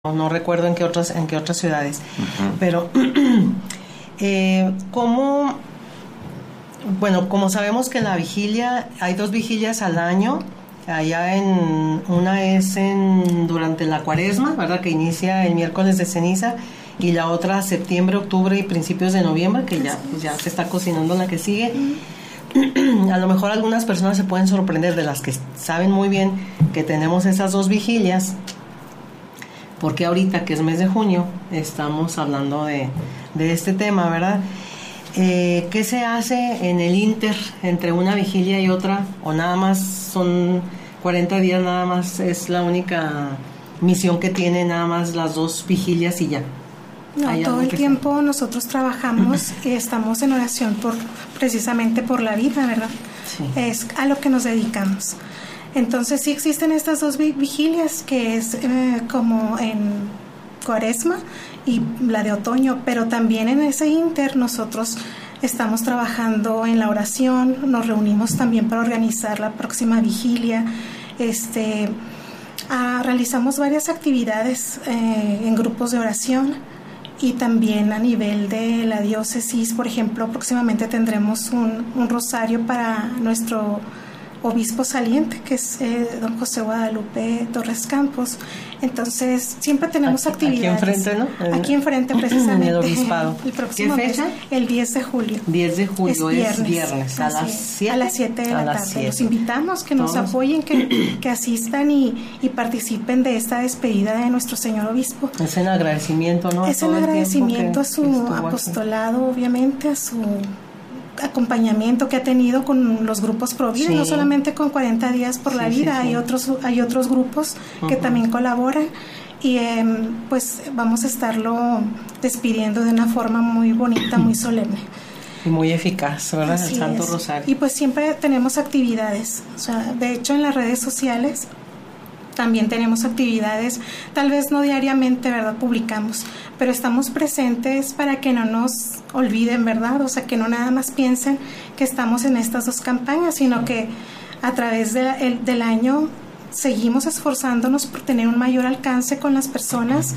no recuerdo en qué otras ciudades. Uh-huh. Pero como sabemos que la vigilia, hay 2 vigilias al año. Una es durante la Cuaresma, ¿verdad?, que inicia el miércoles de ceniza, y la otra septiembre, octubre y principios de noviembre, que ya se está cocinando la que sigue. A lo mejor algunas personas se pueden sorprender, de las que saben muy bien que tenemos esas 2 vigilias, porque ahorita, que es mes de junio, estamos hablando de este tema, ¿verdad? ¿Qué se hace en el inter entre una vigilia y otra? ¿O nada más son 40 días, nada más es la única misión que tiene, nada más las 2 vigilias y ya? No, todo el tiempo nosotros trabajamos y estamos en oración precisamente por la vida, ¿verdad? Sí. Es a lo que nos dedicamos. Entonces sí existen estas 2 vigilias, que es como en Cuaresma y la de otoño, pero también en ese inter nosotros estamos trabajando en la oración, nos reunimos también para organizar la próxima vigilia. Realizamos varias actividades en grupos de oración, y también a nivel de la diócesis. Por ejemplo, próximamente tendremos un rosario para nuestro obispo saliente, que es don José Guadalupe Torres Campos. Entonces siempre tenemos actividades. Aquí enfrente, ¿no? Aquí enfrente, precisamente. En el obispado. El próximo ¿Qué fecha? Mes, el 10 de julio. 10 de julio es viernes. ¿A las 7? A las 7 de la tarde. 7. Los invitamos que nos apoyen, que asistan y participen de esta despedida de nuestro señor obispo. Es en agradecimiento, ¿no? Es en agradecimiento a su apostolado, obviamente, a su acompañamiento que ha tenido con los grupos Pro Vida, sí. No solamente con 40 días por la vida, sí. Hay otros grupos que también colaboran, y pues vamos a estarlo despidiendo de una forma muy bonita, muy solemne. Y muy eficaz, ¿verdad? Así el Santo es. Rosario. Y pues siempre tenemos actividades, o sea, de hecho en las redes sociales también tenemos actividades, tal vez no diariamente, ¿verdad?, publicamos, pero estamos presentes para que no nos olviden, ¿verdad? O sea, que no nada más piensen que estamos en estas 2 campañas, sino que a través del año seguimos esforzándonos por tener un mayor alcance con las personas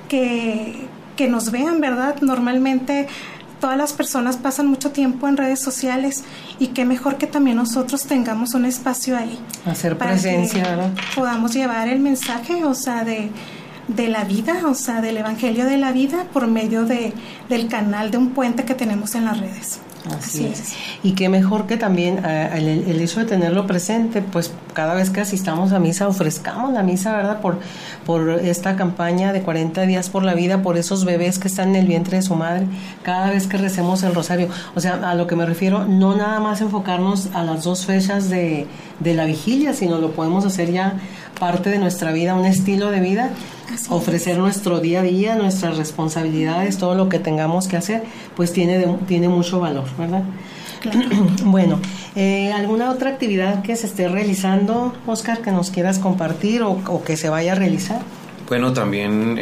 que nos vean, ¿verdad? Normalmente todas las personas pasan mucho tiempo en redes sociales, y qué mejor que también nosotros tengamos un espacio ahí. Hacer presencia, ¿verdad? Podamos llevar el mensaje, o sea, de la vida, o sea, del Evangelio de la vida, por medio del canal, de un puente que tenemos en las redes. Así es. Y qué mejor que también el hecho de tenerlo presente, pues cada vez que asistamos a misa, ofrezcamos la misa, ¿verdad? Por esta campaña de 40 días por la vida, por esos bebés que están en el vientre de su madre, cada vez que recemos el rosario. O sea, a lo que me refiero, no nada más enfocarnos a las 2 fechas de la vigilia, sino lo podemos hacer ya parte de nuestra vida, un estilo de vida. Ofrecer nuestro día a día, nuestras responsabilidades, todo lo que tengamos que hacer, pues tiene mucho valor, ¿verdad? Claro. Bueno, ¿alguna otra actividad que se esté realizando, Oscar, que nos quieras compartir o que se vaya a realizar? Bueno, también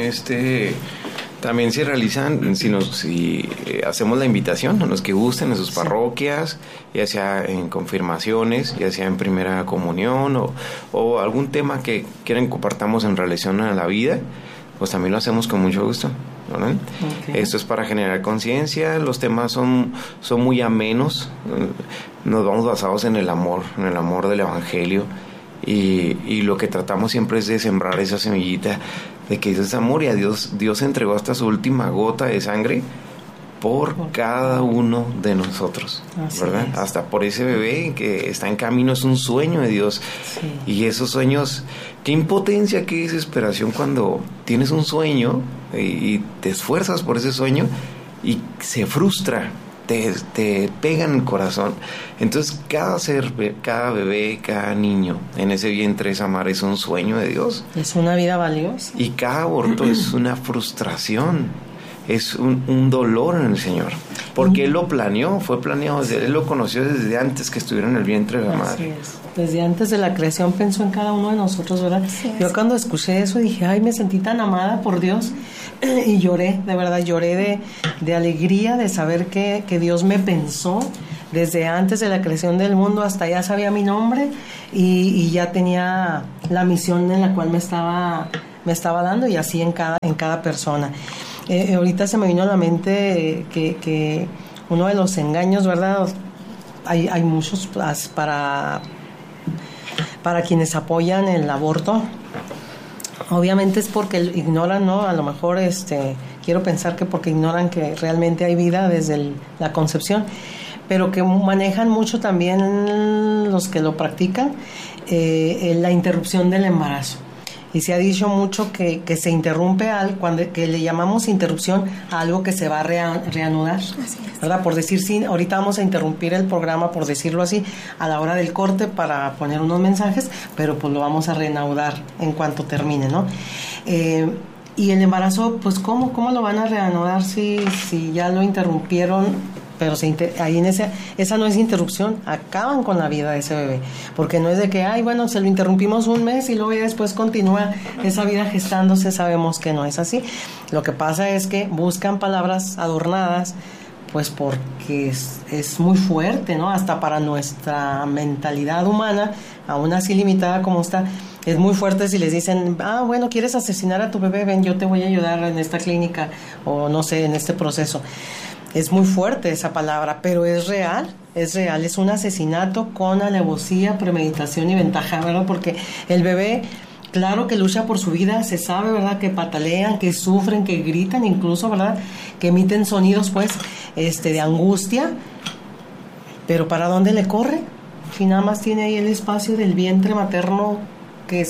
también se realizan, si hacemos la invitación a los que gusten en sus parroquias, ya sea en confirmaciones, ya sea en primera comunión o algún tema que quieran compartamos en relación a la vida, pues también lo hacemos con mucho gusto, ¿verdad? Okay. Esto es para generar conciencia, los temas son muy amenos, nos vamos basados en el amor del Evangelio, y lo que tratamos siempre es de sembrar esa semillita de que Dios es amor, y a Dios entregó hasta su última gota de sangre por cada uno de nosotros, así ¿verdad? Es. Hasta por ese bebé que está en camino, es un sueño de Dios. Sí. Y esos sueños, qué impotencia, qué desesperación cuando tienes un sueño y te esfuerzas por ese sueño y se frustra, te pega en el corazón. Entonces cada bebé, cada niño en ese vientre, esa madre, es un sueño de Dios. Es una vida valiosa. Y cada aborto es una frustración, es un dolor en el Señor, porque Él lo planeó, fue planeado, Él lo conoció desde antes que estuviera en el vientre de la madre. Así es. Desde antes de la creación pensó en cada uno de nosotros, ¿verdad? Yo cuando escuché eso dije, ay, me sentí tan amada por Dios, y lloré, de verdad, lloré de alegría de saber que Dios me pensó desde antes de la creación del mundo, hasta ya sabía mi nombre y ya tenía la misión en la cual me estaba me estaba dando, y así en cada persona. Ahorita se me vino a la mente que uno de los engaños, ¿verdad? Hay muchos para quienes apoyan el aborto. Obviamente es porque ignoran, ¿no? A lo mejor quiero pensar que porque ignoran que realmente hay vida desde la concepción, pero que manejan mucho también los que lo practican, la interrupción del embarazo. Y se ha dicho mucho que se interrumpe que le llamamos interrupción a algo que se va a reanudar. Así es. ¿Verdad? Por decir, sí, ahorita vamos a interrumpir el programa, por decirlo así, a la hora del corte para poner unos mensajes, pero pues lo vamos a reanudar en cuanto termine, ¿no? Y el embarazo, pues ¿cómo lo van a reanudar si ya lo interrumpieron? Pero ahí esa no es interrupción, acaban con la vida de ese bebé, porque no es de que, bueno, se lo interrumpimos un mes y luego ya después continúa esa vida gestándose. Sabemos que no es así. Lo que pasa es que buscan palabras adornadas, pues porque es muy fuerte, ¿no? Hasta para nuestra mentalidad humana, aún así limitada como está, es muy fuerte si les dicen, bueno, ¿quieres asesinar a tu bebé? Ven, yo te voy a ayudar en esta clínica, o no sé, en este proceso. Es muy fuerte esa palabra, pero es real, es un asesinato con alevosía, premeditación y ventaja, ¿verdad? Porque el bebé, claro que lucha por su vida, se sabe, ¿verdad? Que patalean, que sufren, que gritan incluso, ¿verdad? Que emiten sonidos, pues, de angustia, pero ¿para dónde le corre? Si nada más tiene ahí el espacio del vientre materno que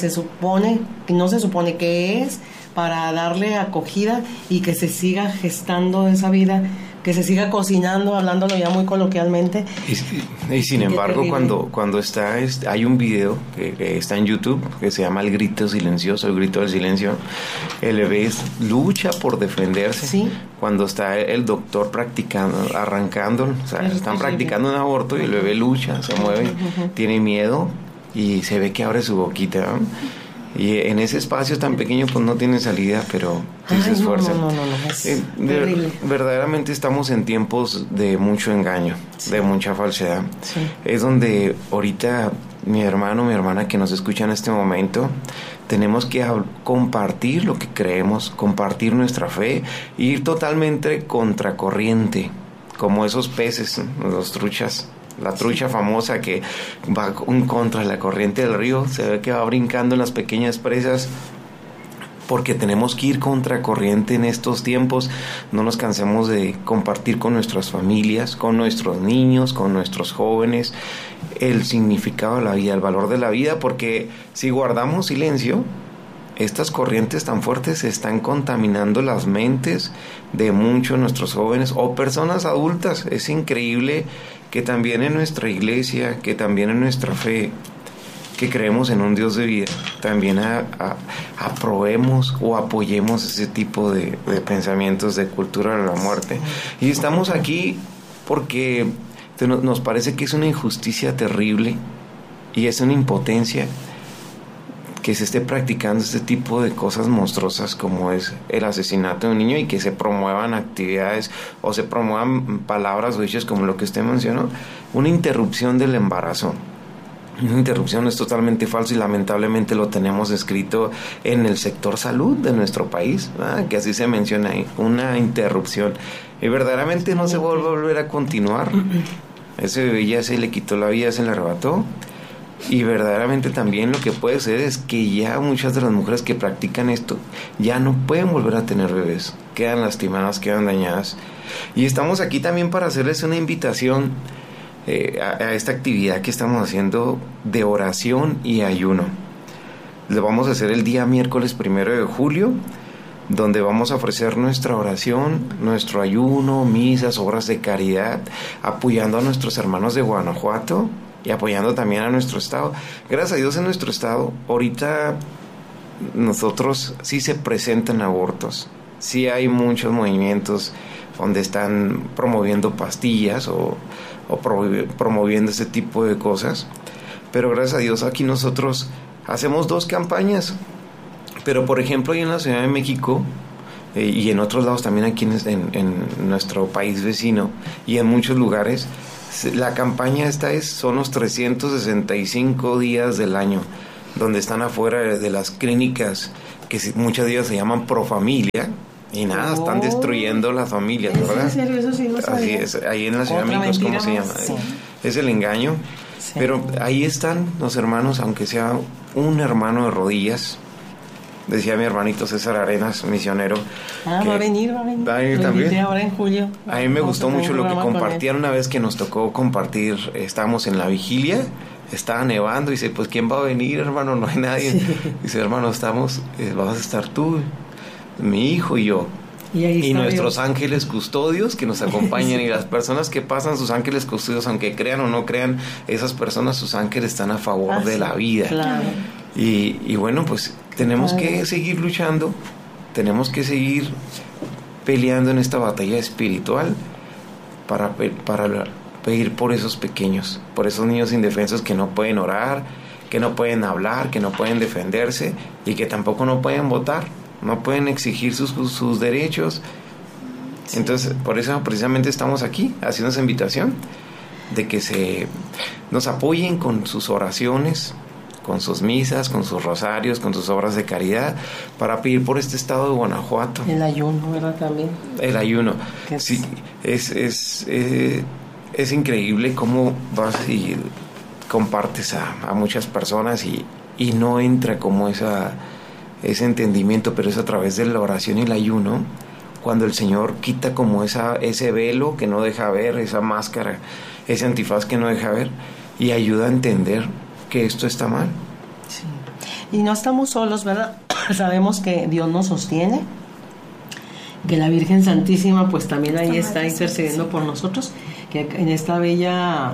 no se supone que es, para darle acogida y que se siga gestando esa vida, que se siga cocinando, hablándolo ya muy coloquialmente. Y sin embargo, cuando hay un video que está en YouTube que se llama El Grito Silencioso, el Grito del Silencio. El bebé lucha por defenderse. ¿Sí? Cuando está el doctor arrancando, o sea, están practicando un aborto y el bebé lucha, se mueve, tiene miedo y se ve que abre su boquita, ¿no? Y en ese espacio tan pequeño pues no tiene salida, pero sí se esfuerza. No, es terrible. Verdaderamente estamos en tiempos de mucho engaño, sí, de mucha falsedad. Sí. Es donde ahorita mi hermano, mi hermana que nos escucha en este momento, tenemos que compartir lo que creemos, compartir nuestra fe, ir totalmente contracorriente, como esos peces, los truchas. La trucha famosa que va en contra de la corriente del río, se ve que va brincando en las pequeñas presas, porque tenemos que ir contracorriente en estos tiempos. No nos cansemos de compartir con nuestras familias, con nuestros niños, con nuestros jóvenes, el significado de la vida, el valor de la vida, porque si guardamos silencio, estas corrientes tan fuertes están contaminando las mentes de muchos de nuestros jóvenes o personas adultas. Es increíble que también en nuestra iglesia, que también en nuestra fe, que creemos en un Dios de vida, también aprobemos o apoyemos ese tipo de pensamientos de cultura de la muerte. Y estamos aquí porque nos parece que es una injusticia terrible y es una impotencia que se esté practicando este tipo de cosas monstruosas como es el asesinato de un niño, y que se promuevan actividades o se promuevan palabras o hechos como lo que usted mencionó, una interrupción del embarazo. Una interrupción es totalmente falso y lamentablemente lo tenemos escrito en el sector salud de nuestro país, ¿verdad? Que así se menciona ahí, una interrupción, y verdaderamente no se vuelve a volver a continuar. Ese bebé ya se le quitó la vida, se le arrebató. Y verdaderamente también lo que puede ser es que ya muchas de las mujeres que practican esto ya no pueden volver a tener bebés, quedan lastimadas, quedan dañadas. Y estamos aquí también para hacerles una invitación a esta actividad que estamos haciendo de oración y ayuno. Lo vamos a hacer el día miércoles 1 de julio, donde vamos a ofrecer nuestra oración, nuestro ayuno, misas, obras de caridad, apoyando a nuestros hermanos de Guanajuato y apoyando también a nuestro estado. Gracias a Dios en nuestro estado ahorita nosotros sí se presentan abortos, sí hay muchos movimientos donde están promoviendo pastillas o promoviendo ese tipo de cosas, pero gracias a Dios aquí nosotros hacemos 2 campañas. Pero por ejemplo ahí en la Ciudad de México y en otros lados también aquí en nuestro país vecino y en muchos lugares, la campaña son los 365 días del año, donde están afuera de las clínicas que muchas de ellas se llaman pro familia, y nada, están destruyendo las familias, ¿verdad? ¿En serio? Eso sí lo sabía. Así es, ahí en la Ciudad de México, ¿cómo se llama? Sí. Es el engaño. Sí. Pero ahí están los hermanos, aunque sea un hermano de rodillas. Decía mi hermanito César Arenas, misionero. Va a venir. Va a venir también. Ahora en julio. A mí me gustó mucho lo que compartieron una vez que nos tocó compartir. Estábamos en la vigilia, estaba nevando, y dice, pues ¿quién va a venir, hermano? No hay nadie. Sí. Dice, hermano, vas a estar tú, mi hijo y yo. Y nuestros ángeles custodios que nos acompañan. Sí. Y las personas que pasan, sus ángeles custodios, aunque crean o no crean, esas personas, sus ángeles están a favor de la vida. Claro. Y bueno, pues tenemos que seguir luchando, tenemos que seguir peleando en esta batalla espiritual para pedir por esos pequeños, por esos niños indefensos que no pueden orar, que no pueden hablar, que no pueden defenderse y que tampoco no pueden votar, no pueden exigir sus derechos. Sí. Entonces, por eso precisamente estamos aquí haciendo esa invitación de que nos apoyen con sus oraciones, con sus misas, con sus rosarios, con sus obras de caridad, para pedir por este estado de Guanajuato. El ayuno, ¿verdad? También. El ayuno. Sí, es increíble cómo vas y compartes a muchas personas y no entra como ese entendimiento, pero es a través de la oración y el ayuno, cuando el Señor quita como ese velo que no deja ver, esa máscara, ese antifaz que no deja ver, y ayuda a entender que esto está mal. Sí. Y no estamos solos, ¿verdad? Sabemos que Dios nos sostiene, que la Virgen Santísima pues también ahí está intercediendo por nosotros, que en esta bella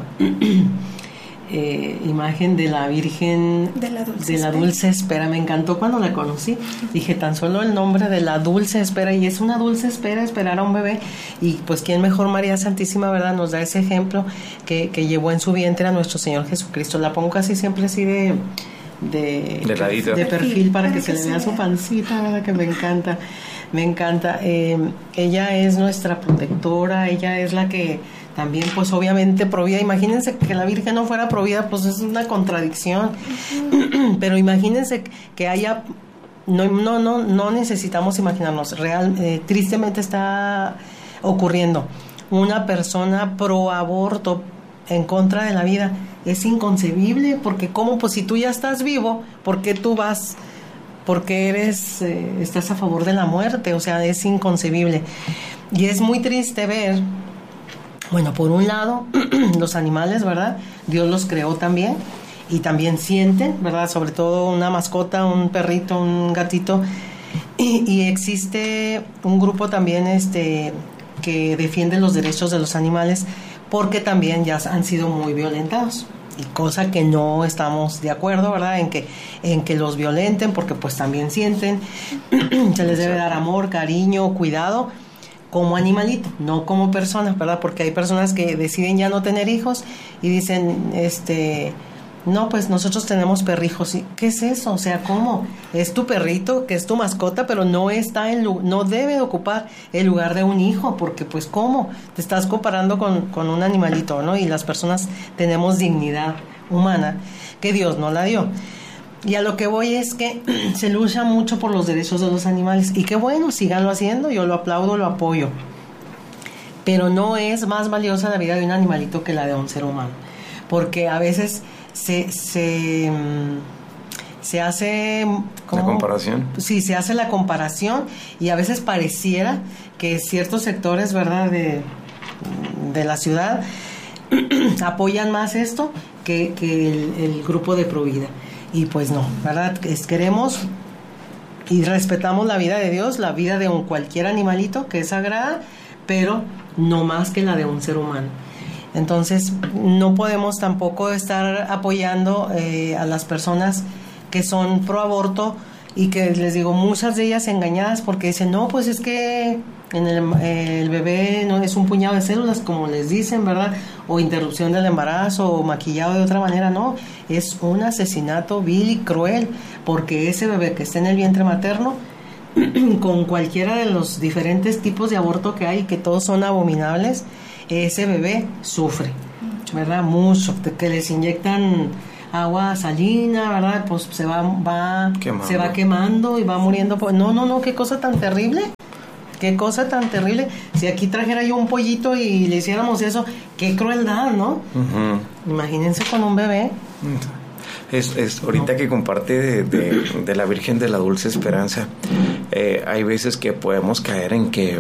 imagen de la Virgen de la Dulce Espera, me encantó cuando la conocí, dije tan solo el nombre de la Dulce Espera, y es una dulce espera esperar a un bebé, y pues quién mejor, María Santísima, ¿verdad? Nos da ese ejemplo que llevó en su vientre a nuestro Señor Jesucristo. La pongo casi siempre así de perfil para que se le vea su pancita, ¿verdad? Que me encanta. Ella es nuestra protectora, ella es la que también pues obviamente provida. Imagínense que la Virgen no fuera provida, pues es una contradicción. Pero imagínense que haya, no necesitamos imaginarnos, tristemente está ocurriendo una persona pro aborto en contra de la vida. Es inconcebible, porque cómo, pues si tú ya estás vivo, ¿por qué tú vas? Porque estás a favor de la muerte, o sea, es inconcebible. Y es muy triste ver, bueno, por un lado, los animales, ¿verdad? Dios los creó también, y también sienten, ¿verdad? Sobre todo una mascota, un perrito, un gatito. Y existe un grupo también que defiende los derechos de los animales, porque también ya han sido muy violentados. Y cosa que no estamos de acuerdo, ¿verdad? En que los violenten, porque pues también sienten, se les debe dar amor, cariño, cuidado, como animalito, no como personas, ¿verdad? Porque hay personas que deciden ya no tener hijos y dicen, no, pues nosotros tenemos perrijos. ¿Y qué es eso? O sea, ¿cómo? Es tu perrito, que es tu mascota, pero no debe ocupar el lugar de un hijo, porque pues ¿cómo? Te estás comparando con un animalito, ¿no? Y las personas tenemos dignidad humana que Dios no la dio. Y a lo que voy es que se lucha mucho por los derechos de los animales, y qué bueno, síganlo haciendo, yo lo aplaudo, lo apoyo. Pero no es más valiosa la vida de un animalito que la de un ser humano, porque a veces se hace la comparación. Sí, se hace la comparación, y a veces pareciera que ciertos sectores, ¿verdad?, de la ciudad apoyan más esto que el grupo de Provida. Y pues no, ¿verdad? Queremos y respetamos la vida de Dios, la vida de cualquier animalito que es sagrada, pero no más que la de un ser humano. Entonces no podemos tampoco estar apoyando a las personas que son pro aborto, y que les digo, muchas de ellas engañadas, porque dicen, no, pues es que el bebé no es un puñado de células, como les dicen, ¿verdad? O interrupción del embarazo, o maquillado de otra manera. No, es un asesinato vil y cruel, porque ese bebé que está en el vientre materno, con cualquiera de los diferentes tipos de aborto que hay, que todos son abominables, ese bebé sufre, ¿verdad? Mucho, que les inyectan agua salina, ¿verdad? Pues se va quemando y va muriendo. No, qué cosa tan terrible. Qué cosa tan terrible. Si aquí trajera yo un pollito y le hiciéramos eso, qué crueldad, ¿no? Uh-huh. Imagínense con un bebé. Es ahorita que comparte de la Virgen de la Dulce Esperanza, hay veces que podemos caer en que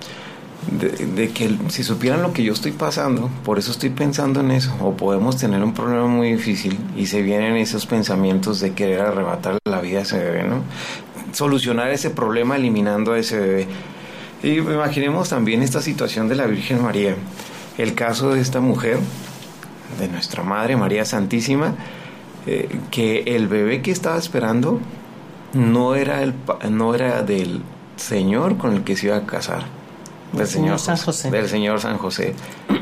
de que si supieran lo que yo estoy pasando, por eso estoy pensando en eso, o podemos tener un problema muy difícil y se vienen esos pensamientos de querer arrebatar la vida a ese bebé, ¿no? Solucionar ese problema eliminando a ese bebé. Y imaginemos también esta situación de la Virgen María, el caso de esta mujer, de nuestra Madre María Santísima, que el bebé que estaba esperando no era del Señor con el que se iba a casar, del Señor San José. Del Señor San José.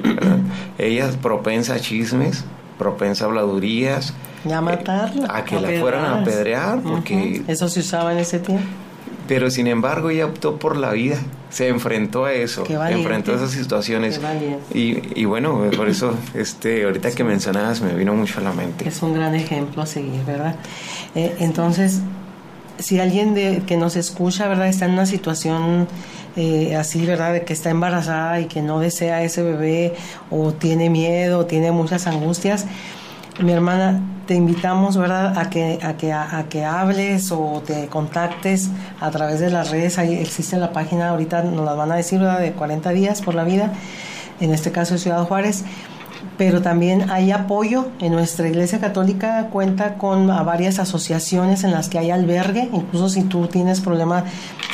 Ella es propensa a chismes, propensa a habladurías, a matarla, a que la fueran a apedrear, porque eso se usaba en ese tiempo. Pero sin embargo ella optó por la vida, se enfrentó a eso, enfrentó a esas situaciones. Y bueno, por eso ahorita que mencionabas me vino mucho a la mente. Es un gran ejemplo a seguir, ¿verdad? Entonces, si alguien que nos escucha, ¿verdad?, está en una situación así, ¿verdad?, de que está embarazada y que no desea a ese bebé, o tiene miedo, o tiene muchas angustias, mi hermana, te invitamos, ¿verdad?, a que hables o te contactes a través de las redes. Ahí existe la página, ahorita nos las van a decir, ¿verdad?, de 40 días por la vida, en este caso de Ciudad Juárez. Pero también hay apoyo. En nuestra Iglesia Católica cuenta con varias asociaciones en las que hay albergue, incluso si tú tienes problema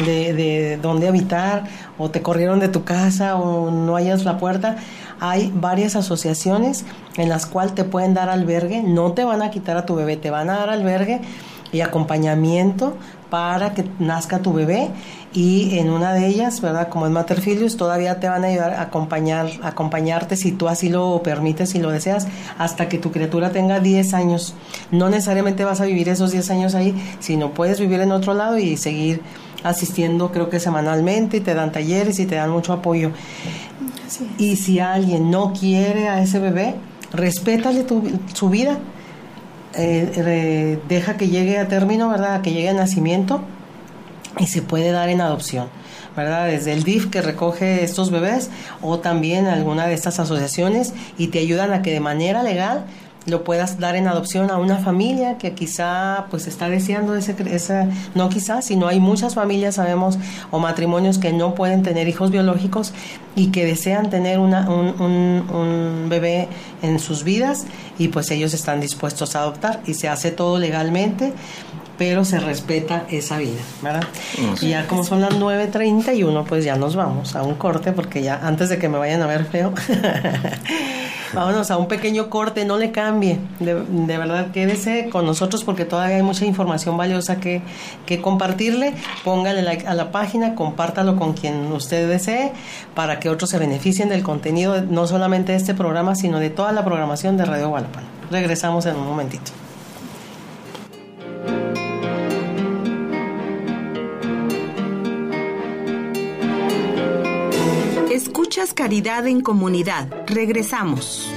de dónde habitar, o te corrieron de tu casa, o no hallas la puerta. Hay varias asociaciones en las cuales te pueden dar albergue, no te van a quitar a tu bebé, te van a dar albergue y acompañamiento para que nazca tu bebé. Y en una de ellas, ¿verdad?, como es Mater Filius, todavía te van a ayudar a acompañarte, si tú así lo permites y lo deseas, hasta que tu criatura tenga 10 años. No necesariamente vas a vivir esos 10 años ahí, sino puedes vivir en otro lado y seguir asistiendo, creo que semanalmente, y te dan talleres y te dan mucho apoyo. Y si alguien no quiere a ese bebé, respétale su vida, deja que llegue a término, ¿verdad?, que llegue a nacimiento, y se puede dar en adopción, ¿verdad?, desde el DIF, que recoge estos bebés, o también alguna de estas asociaciones, y te ayudan a que de manera legal lo puedas dar en adopción a una familia que quizá pues está deseando no quizá, sino hay muchas familias, sabemos, o matrimonios que no pueden tener hijos biológicos y que desean tener un bebé en sus vidas, y pues ellos están dispuestos a adoptar, y se hace todo legalmente, pero se respeta esa vida, ¿verdad? Sí. Y ya como son las 9:31, pues ya nos vamos a un corte, porque ya antes de que me vayan a ver feo, vámonos a un pequeño corte. No le cambie, de verdad, quédese con nosotros, porque todavía hay mucha información valiosa que compartirle. Póngale like a la página, compártalo con quien usted desee, para que otros se beneficien del contenido, no solamente de este programa, sino de toda la programación de Radio Guadalupana. Regresamos en un momentito. Escuchas Caridad en Comunidad. Regresamos.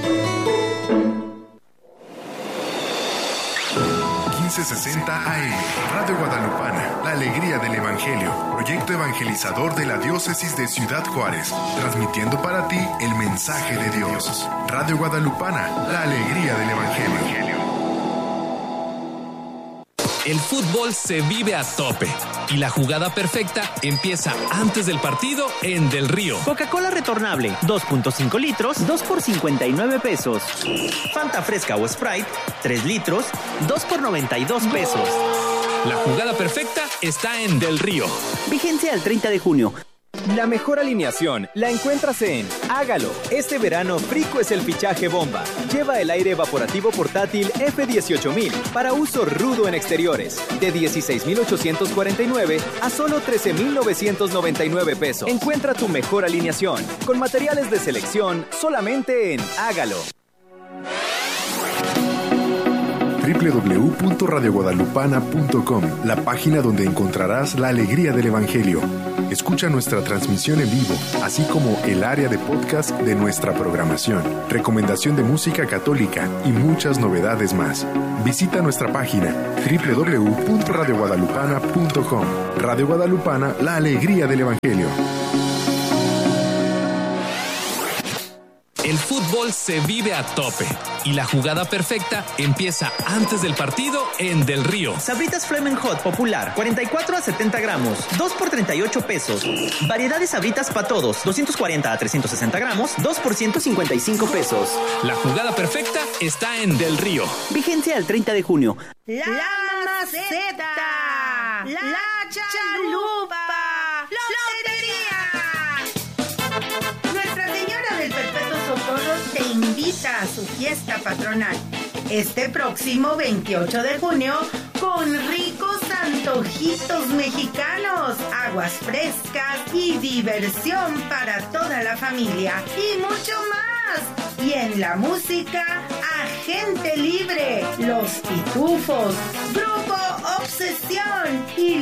1560 AM, Radio Guadalupana, la alegría del Evangelio, proyecto evangelizador de la Diócesis de Ciudad Juárez, transmitiendo para ti el mensaje de Dios. Radio Guadalupana, la alegría del Evangelio. El fútbol se vive a tope y la jugada perfecta empieza antes del partido en Del Río. Coca-Cola retornable, 2.5 litros, 2 por 59 pesos. Fanta fresca o Sprite, 3 litros, 2 por 92 pesos. La jugada perfecta está en Del Río. Vigencia al 30 de junio. La mejor alineación la encuentras en Hágalo. Este verano Frico es el fichaje bomba. Lleva el aire evaporativo portátil F18000 para uso rudo en exteriores, de 16,849 a solo 13,999 pesos. Encuentra tu mejor alineación con materiales de selección solamente en Hágalo. www.radioguadalupana.com, la página donde encontrarás la alegría del Evangelio. Escucha nuestra transmisión en vivo, así como el área de podcast de nuestra programación, recomendación de música católica y muchas novedades más. Visita nuestra página www.radioguadalupana.com. Radio Guadalupana, la alegría del Evangelio. El fútbol se vive a tope y la jugada perfecta empieza antes del partido en Del Río. Sabritas Flamin' Hot Popular, 44 a 70 gramos, 2 por 38 pesos. Variedad de Sabritas para todos, 240 a 360 gramos, 2 por 155 pesos. La jugada perfecta está en Del Río. Vigencia al 30 de junio. La maceta, la chalupa, lotería. Nuestra Señora del Perpetuo Socorro te invita a su fiesta patronal este próximo 28 de junio con ricos antojitos mexicanos, aguas frescas y diversión para toda la familia y mucho más. Y en la música, Agente Libre, Los Pitufos, Grupo Obsesión y